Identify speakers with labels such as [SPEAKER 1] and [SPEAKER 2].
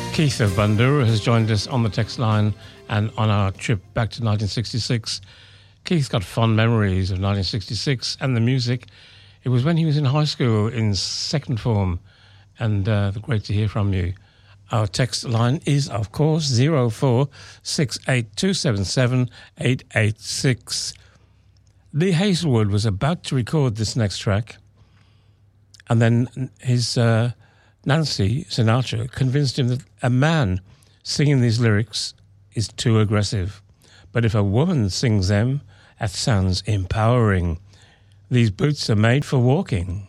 [SPEAKER 1] Keith of Bundoora has joined us on the text line and on our trip back to 1966. Keith's got fond memories of 1966 and the music. It was when he was in high school in second form, and great to hear from you. Our text line is, of course, 0468277886. Lee Hazelwood was about to record this next track, and then his Nancy Sinatra convinced him that a man singing these lyrics is too aggressive. But if a woman sings them, that sounds empowering. These boots are made for walking.